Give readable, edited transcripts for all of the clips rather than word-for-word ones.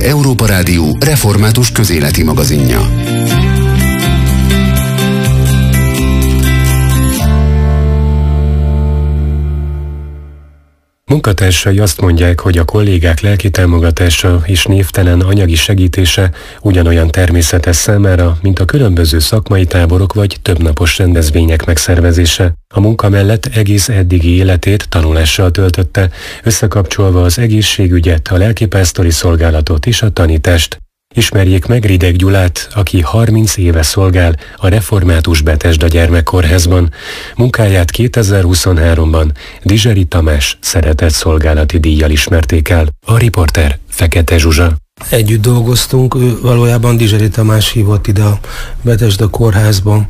Európa Rádió református közéleti magazinja. Munkatársai azt mondják, hogy a kollégák lelki támogatása és névtelen anyagi segítése ugyanolyan természetes számára, mint a különböző szakmai táborok vagy többnapos rendezvények megszervezése. A munka mellett egész eddigi életét tanulással töltötte, összekapcsolva az egészségügyet, a lelkipásztori szolgálatot és a tanítást. Ismerjék meg Rideg Gyulát, aki 30 éve szolgál a Református Betesda Gyermekkórházban. Munkáját 2023-ban Dizseri Tamás szeretett szolgálati díjjal ismerték el. A riporter Fekete Zsuzsa. Együtt dolgoztunk, ő valójában Dizseri Tamás hívott ide a Betesda kórházban.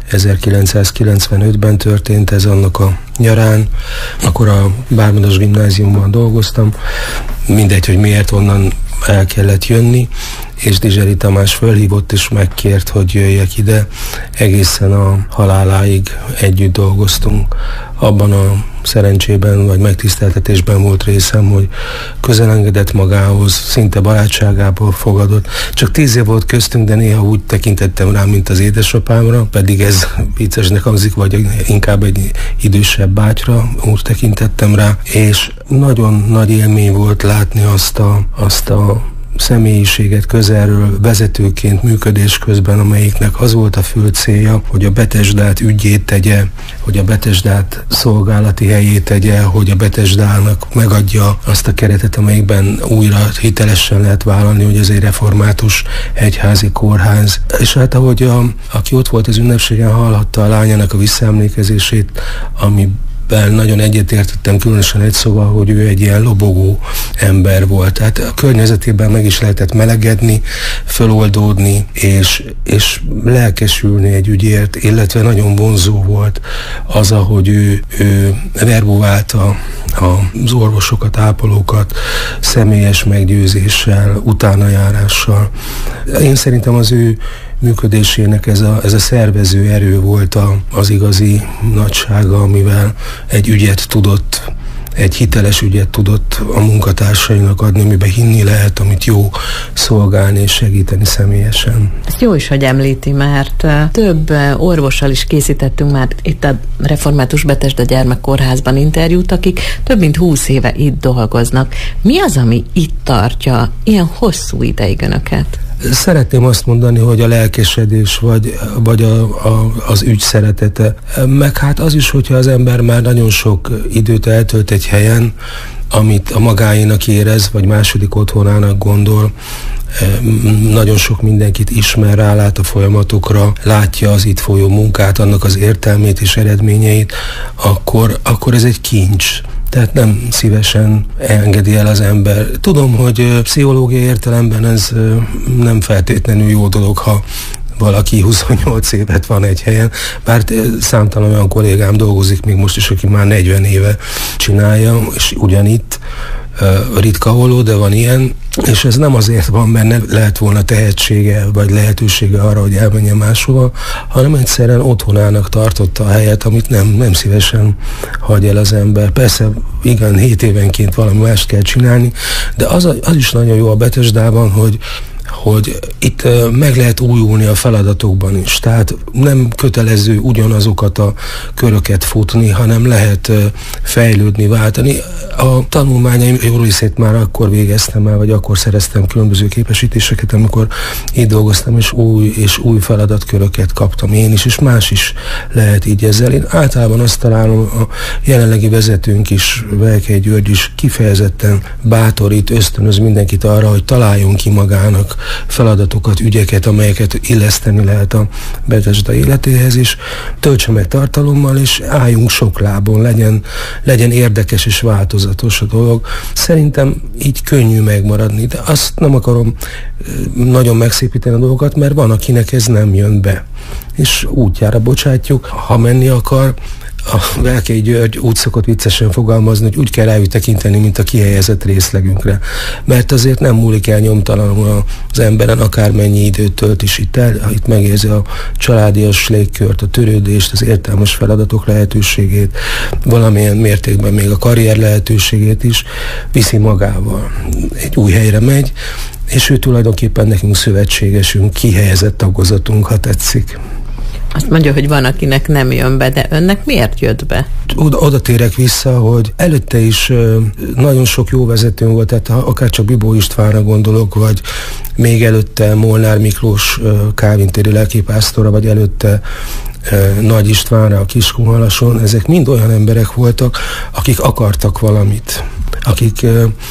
1995-ben történt ez, annak a nyarán. Akkor a Bármadas gimnáziumban dolgoztam. Mindegy, hogy miért, onnan el kellett jönni, és Dizseri Tamás fölhívott és megkért, hogy jöjjek ide. Egészen a haláláig együtt dolgoztunk. Abban a szerencsében vagy megtiszteltetésben volt részem, hogy közelengedett magához, szinte barátságából fogadott. Csak 10 év volt köztünk, de néha úgy tekintettem rá, mint az édesapámra, pedig ez viccesnek hangzik, vagy inkább egy idősebb bátyra, úgy tekintettem rá, és nagyon nagy élmény volt látni azt a személyiséget közelről vezetőként működés közben, amelyiknek az volt a fő célja, hogy a Betesdát ügyét tegye, hogy a Betesdát szolgálati helyét tegye, hogy a Betesdának megadja azt a keretet, amelyikben újra hitelesen lehet vállalni, hogy ez egy református egyházi kórház. És hát ahogy aki ott volt az ünnepségen, hallhatta a lányának a visszaemlékezését, ami nagyon egyetértettem, különösen egy szóval, hogy ő egy ilyen lobogó ember volt. Tehát a környezetében meg is lehetett melegedni, föloldódni, és lelkesülni egy ügyért, illetve nagyon vonzó volt az, ahogy ő verbuválta az orvosokat, ápolókat személyes meggyőzéssel, utánajárással. Én szerintem az ő működésének ez a szervező erő volt az igazi nagysága, amivel egy ügyet tudott, egy hiteles ügyet tudott a munkatársainak adni, amiben hinni lehet, amit jó szolgálni és segíteni személyesen. Ezt jó is, hogy említi, mert több orvossal is készítettünk már itt a Református Betesda Gyermekkórházban interjút, akik több mint 20 éve itt dolgoznak. Mi az, ami itt tartja ilyen hosszú ideig önöket? Szeretném azt mondani, hogy a lelkesedés, vagy az ügy szeretete. Meg hát az is, hogyha az ember már nagyon sok időt eltölt egy helyen, amit a magáénak érez, vagy második otthonának gondol, nagyon sok mindenkit ismer, rálát a folyamatokra, látja az itt folyó munkát, annak az értelmét és eredményeit, akkor ez egy kincs. Tehát nem szívesen engedi el az ember. Tudom, hogy pszichológiai értelemben ez nem feltétlenül jó dolog, ha valaki 28 évet van egy helyen, bár számtalan olyan kollégám dolgozik még most is, aki már 40 éve csinálja, és ugyanitt ritka holó, de van ilyen, és ez nem azért van, mert ne lehet volna tehetsége, vagy lehetősége arra, hogy elmenjen máshova, hanem egyszerűen otthonának tartotta a helyet, amit nem szívesen hagy el az ember. Persze, igen, 7 évenként valami mást kell csinálni, de az is nagyon jó a Betesdában, hogy itt meg lehet újulni a feladatokban is. Tehát nem kötelező ugyanazokat a köröket futni, hanem lehet fejlődni, váltani. A tanulmányaim jó részét már akkor végeztem el, vagy akkor szereztem különböző képesítéseket, amikor így dolgoztam, és új feladatköröket kaptam én is, és más is lehet így ezzel. Én általában azt találom, a jelenlegi vezetőnk is, Velkei György is kifejezetten bátorít, ösztönöz mindenkit arra, hogy találjon ki magának feladatokat, ügyeket, amelyeket illeszteni lehet a Betesda életéhez, és töltse meg tartalommal, és álljunk sok lábon, legyen érdekes és változatos a dolog. Szerintem így könnyű megmaradni, de azt nem akarom nagyon megszépíteni a dolgokat, mert van, akinek ez nem jön be. És útjára bocsátjuk, ha menni akar. A Velkei György úgy szokott viccesen fogalmazni, hogy úgy kell rájuk tekinteni, mint a kihelyezett részlegünkre. Mert azért nem múlik el nyomtalanul az emberen, akármennyi időt tölt is itt megérzi a családias légkört, a törődést, az értelmes feladatok lehetőségét, valamilyen mértékben még a karrier lehetőségét is viszi magával. Egy új helyre megy, és ő tulajdonképpen nekünk szövetségesünk, kihelyezett tagozatunk, ha tetszik. Azt mondja, hogy van, akinek nem jön be, de önnek miért jött be? Oda térek vissza, hogy előtte is nagyon sok jó vezetőm volt, tehát akár csak Bibó Istvánra gondolok, vagy még előtte Molnár Miklós Kálvin-téri lelkipásztora, vagy előtte Nagy Istvánra a Kiskunhalason, ezek mind olyan emberek voltak, akik akartak valamit, akik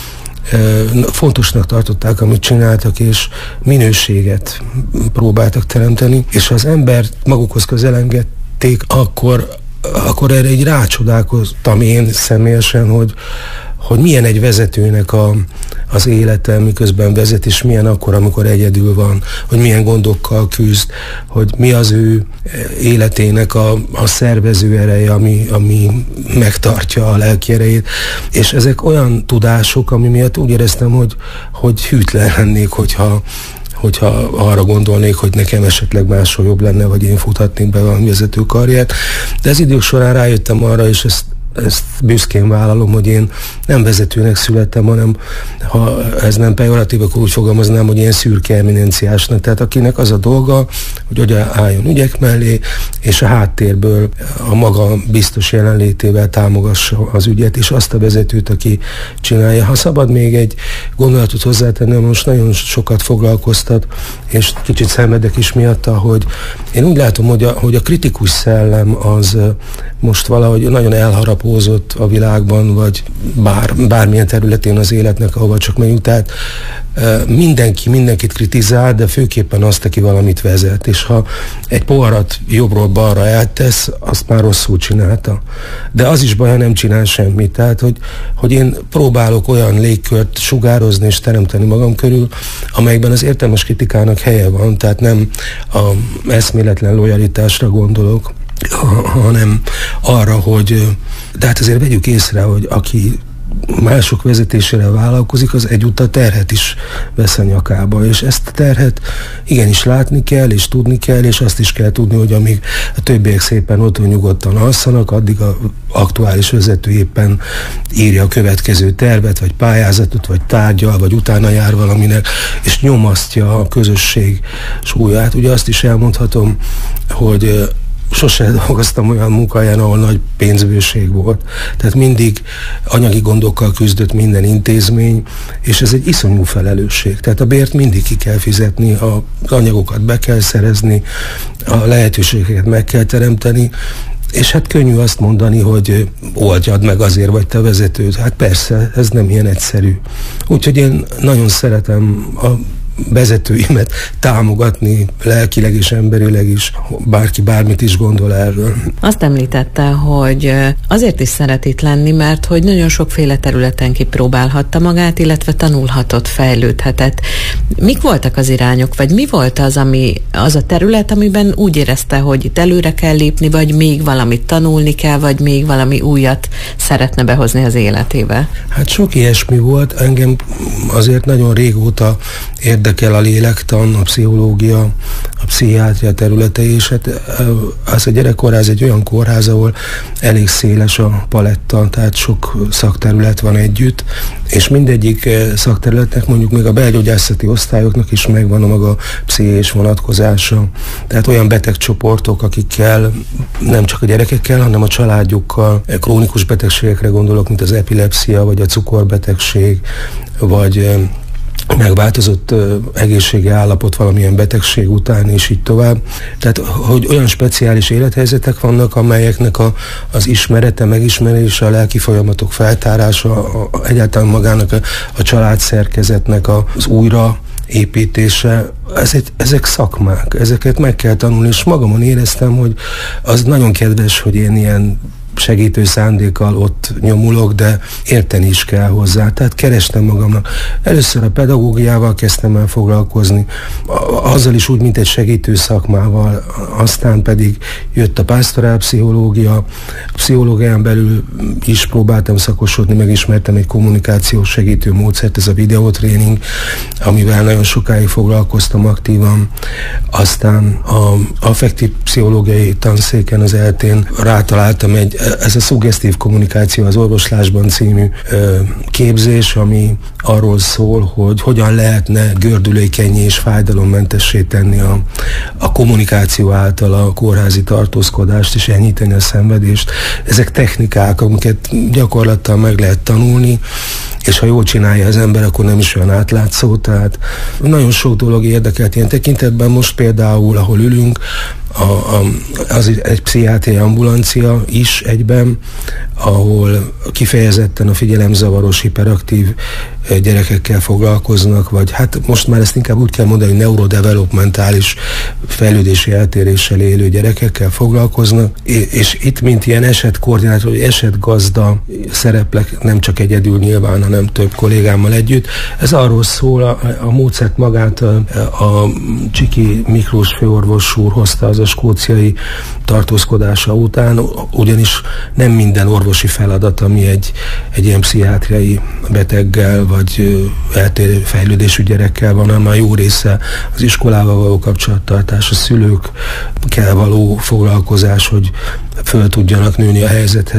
fontosnak tartották, amit csináltak, és minőséget próbáltak teremteni, és ha az embert magukhoz közelengedték, akkor erre így rácsodálkoztam én személyesen, hogy milyen egy vezetőnek az élete, miközben vezet, és milyen akkor, amikor egyedül van, hogy milyen gondokkal küzd, hogy mi az ő életének a szervező ereje, ami megtartja a lelki erejét. És ezek olyan tudások, ami miatt úgy éreztem, hogy hűtlen lennék, hogyha arra gondolnék, hogy nekem esetleg máshol jobb lenne, vagy én futhatnék be valami vezetőkarriert. De az idők során rájöttem arra, és ezt büszkén vállalom, hogy én nem vezetőnek születtem, hanem ha ez nem pejoratív, akkor úgy fogalmaznám, hogy én szürke eminenciásnak. Tehát akinek az a dolga, hogy álljon ügyek mellé, és a háttérből a maga biztos jelenlétével támogassa az ügyet, és azt a vezetőt, aki csinálja. Ha szabad még egy gondolatot hozzátenni, most nagyon sokat foglalkoztat, és kicsit szenvedek is miatta, hogy én úgy látom, hogy a kritikus szellem az most valahogy nagyon elharapózott a világban, vagy bármilyen területén az életnek, ahova csak megyünk. Tehát mindenkit kritizál, de főképpen azt, aki valamit vezet. És ha egy poharat jobbról balra eltesz, azt már rosszul csinálta. De az is baj, ha nem csinál semmit. Tehát, hogy én próbálok olyan légkört sugározni és teremteni magam körül, amelyekben az értelmes kritikának helye van. Tehát nem a eszméletlen lojalitásra gondolok, hanem arra, de hát azért vegyük észre, hogy aki mások vezetésére vállalkozik, az egyúttal terhet is vesz a nyakába, és ezt a terhet igenis látni kell, és tudni kell, és azt is kell tudni, hogy amíg a többiek szépen otthon nyugodtan alszanak, addig az aktuális vezető éppen írja a következő tervet, vagy pályázatot, vagy tárgyal, vagy utána jár valaminek, és nyomasztja a közösség súlyát. Ugye azt is elmondhatom, hogy sose dolgoztam olyan munkahelyen, ahol nagy pénzbőség volt. Tehát mindig anyagi gondokkal küzdött minden intézmény, és ez egy iszonyú felelősség. Tehát a bért mindig ki kell fizetni, az anyagokat be kell szerezni, a lehetőségeket meg kell teremteni, és hát könnyű azt mondani, hogy oldjad meg, azért vagy te vezetőd. Hát persze, ez nem ilyen egyszerű. Úgyhogy én nagyon szeretem a vezetőimet támogatni lelkileg és emberileg is, bárki bármit is gondol erről. Azt említette, hogy azért is szeret itt lenni, mert hogy nagyon sokféle területen kipróbálhatta magát, illetve tanulhatott, fejlődhetett. Mik voltak az irányok, vagy mi volt az a terület, amiben úgy érezte, hogy itt előre kell lépni, vagy még valamit tanulni kell, vagy még valami újat szeretne behozni az életébe? Hát sok ilyesmi volt. Engem azért nagyon régóta érdekel a lélektan, a pszichológia, a pszichiátria területe, és hát az a gyerekkórház egy olyan kórház, ahol elég széles a paletta, tehát sok szakterület van együtt, és mindegyik szakterületnek, mondjuk még a belgyógyászati osztályoknak is megvan a maga pszichés vonatkozása. Tehát olyan betegcsoportok, akikkel nem csak a gyerekekkel, hanem a családjukkal, krónikus betegségekre gondolok, mint az epilepszia, vagy a cukorbetegség, vagy megváltozott egészségi állapot valamilyen betegség után, és így tovább. Tehát, hogy olyan speciális élethelyzetek vannak, amelyeknek az ismerete, megismerése, a lelki folyamatok feltárása, egyáltalán magának a családszerkezetnek az újraépítése, ezek szakmák, ezeket meg kell tanulni, és magamon éreztem, hogy az nagyon kedves, hogy én ilyen segítő szándékkal ott nyomulok, de érteni is kell hozzá. Tehát kerestem magamnak. Először a pedagógiával kezdtem el foglalkozni, azzal is úgy, mint egy segítő szakmával, aztán pedig jött a pásztorálpszichológia, a pszichológián belül is próbáltam szakosodni, megismertem egy kommunikációs segítő módszert, ez a videótréning, amivel nagyon sokáig foglalkoztam aktívan. Aztán az affektív pszichológiai tanszéken, az ELTén rátaláltam egy ez a szuggesztív kommunikáció az orvoslásban című képzés, ami arról szól, hogy hogyan lehetne gördülékennyé és fájdalommentessé tenni a kommunikáció által a kórházi tartózkodást és enyhíteni a szenvedést. Ezek technikák, amiket gyakorlattal meg lehet tanulni, és ha jól csinálja az ember, akkor nem is olyan átlátszó. Tehát nagyon sok dolog érdekelt ilyen tekintetben. Most például, ahol ülünk, az egy pszichiátriai ambulancia is egyben, ahol kifejezetten a figyelemzavaros, hiperaktív gyerekekkel foglalkoznak, vagy hát most már ezt inkább úgy kell mondani, hogy neurodevelopmentális fejlődési eltéréssel élő gyerekekkel foglalkoznak, és itt mint ilyen esetkoordinátor, vagy esetgazda szereplek, nem csak egyedül nyilván, hanem több kollégámmal együtt. Ez arról szól, a módszert magát a Csiki Miklós főorvos úr hozta az a skóciai tartózkodása után, ugyanis nem minden orvosi feladat, ami egy ilyen pszichiátriai beteggel vagy eltérő fejlődésű gyerekkel van, hanem a jó része az iskolával való kapcsolattartás, a szülőkkel való foglalkozás, hogy föl tudjanak nőni a helyzethez.